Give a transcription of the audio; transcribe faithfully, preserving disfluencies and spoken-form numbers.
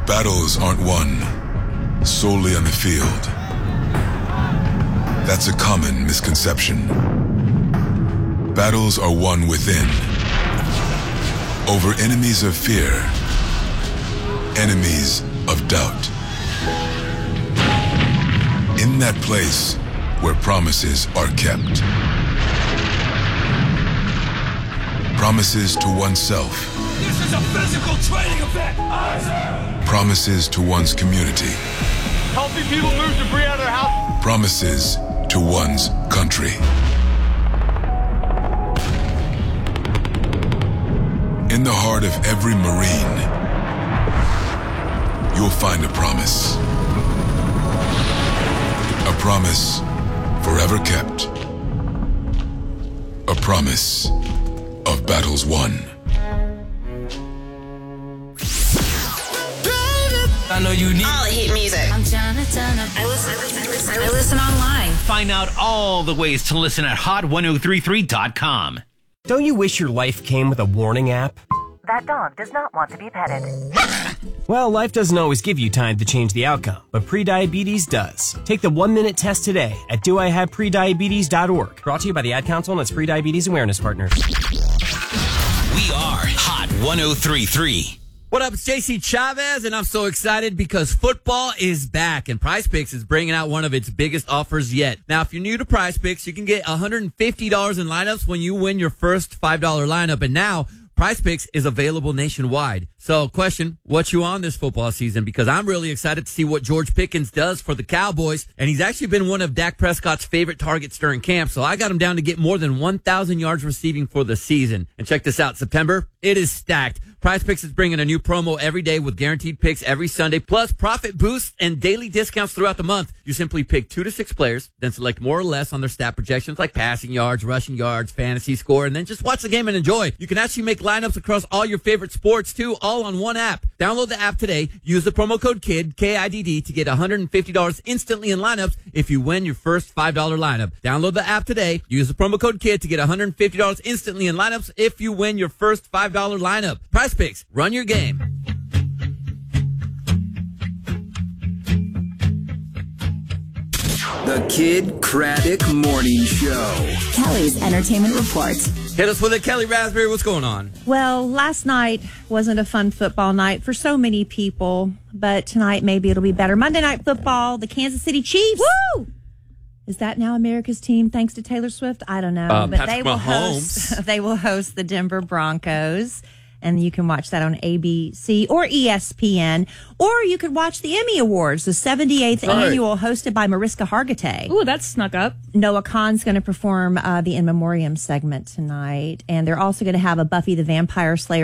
Battles aren't won solely on the field. That's a common misconception. Battles are won within, over enemies of fear, enemies of doubt. In that place where promises are kept. Promises to oneself. This is a physical training event! Promises to one's community. Helping people move debris out of their house. Promises to one's country. In the heart of every Marine, you'll find a promise. A promise forever kept. A promise of battles won. I know you need all hit music. I'm trying to turn up. I listen, I listen, I listen online. Find out all the ways to listen at hot ten thirty-three dot com. Don't you wish your life came with a warning app? That dog does not want to be petted. Well, life doesn't always give you time to change the outcome, but prediabetes does. Take the one-minute test today at do I have prediabetes dot org. Brought to you by the Ad Council and its Prediabetes Awareness Partners. We are Hot ten thirty-three. What up, it's J C Chavez, and I'm so excited because football is back, and PrizePicks is bringing out one of its biggest offers yet. Now, if you're new to PrizePicks, you can get one hundred fifty dollars in lineups when you win your first five dollar lineup, and now PrizePicks is available nationwide. So, question, what you on this football season? Because I'm really excited to see what George Pickens does for the Cowboys, and he's actually been one of Dak Prescott's favorite targets during camp, so I got him down to get more than one thousand yards receiving for the season. And check this out, September, it is stacked. PrizePicks is bringing a new promo every day with guaranteed picks every Sunday, plus profit boosts and daily discounts throughout the month. You simply pick two to six players, then select more or less on their stat projections like passing yards, rushing yards, fantasy score, and then just watch the game and enjoy. You can actually make lineups across all your favorite sports, too, all on one app. Download the app today. Use the promo code KID, K I D D, to get one hundred fifty dollars instantly in lineups if you win your first five dollar lineup. Download the app today. Use the promo code KID to get one hundred fifty dollars instantly in lineups if you win your first five dollar lineup. PrizePicks, run your game. The Kid Craddock Morning Show. Kelly's Entertainment Report. Hit us with it, Kelly Raspberry. What's going on? Well, last night wasn't a fun football night for so many people, but tonight maybe it'll be better. Monday Night Football, the Kansas City Chiefs. Woo! Is that now America's team thanks to Taylor Swift? I don't know. Uh, but Patrick they will Mahomes. host they will host the Denver Broncos. And you can watch that on A B C or E S P N. Or you could watch the Emmy Awards, the seventy-eighth right. annual, hosted by Mariska Hargitay. Ooh, that's snuck up. Noah Khan's going to perform uh, the In Memoriam segment tonight. And they're also going to have a Buffy the Vampire Slayer